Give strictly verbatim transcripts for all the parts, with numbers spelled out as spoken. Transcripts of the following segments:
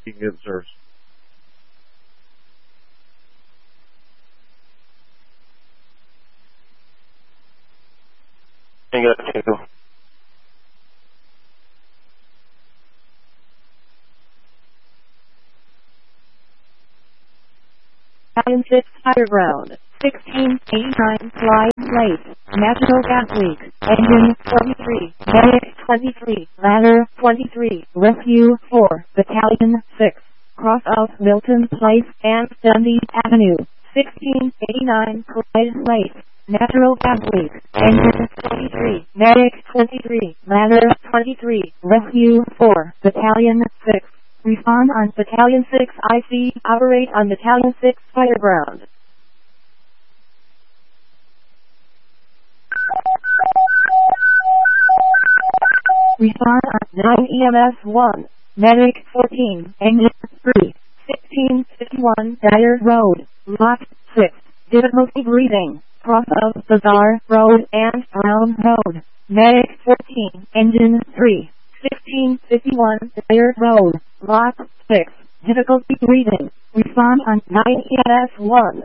answers. Tango two. Battalion six Higher Ground, sixteen eighty-nine Fly Late, National Gas Leak, Engine twenty-three, Medic twenty-three, Ladder twenty-three, Rescue four, Battalion six, cross out Milton Place and Dundee Avenue, sixteen eighty-nine Clyde Late, Natural Gas Leak, Engine twenty-three, Medic twenty-three, Ladder twenty-three, Rescue four, Battalion six. Respond on Battalion six I C. Operate on Battalion six Fire Ground. Respond on nine E M S one. Medic fourteen. Engine three. sixteen fifty-one Dyer Road. Lot six. Difficulty breathing. Cross of Bazaar Road and Brown Road. Medic fourteen. Engine three. sixteen fifty-one Dyer Road. Lot six. Difficulty breathing. Respond on nine E M S one.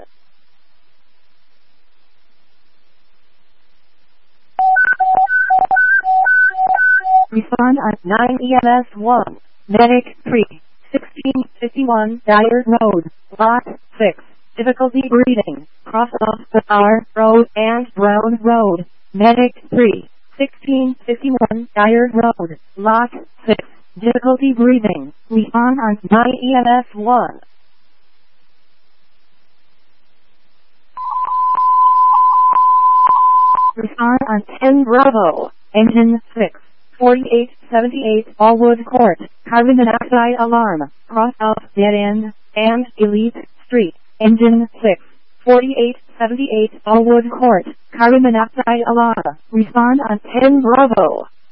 Respond on nine E M S one. Medic three. sixteen fifty-one Dyer Road. Lot six. Difficulty breathing. Cross off Bazaar Road and Brown Road. Medic three. sixteen fifty-one Dyer Road. Lot six. Difficulty breathing. Respond on nine E M S one. Respond on ten Bravo. Engine six. forty-eight seventy-eight Allwood Court. Carbon monoxide alarm. Cross out Dead End and Elite Street. Engine six. forty-eight seventy-eight Allwood Court. Carbon monoxide alarm. Respond on ten Bravo.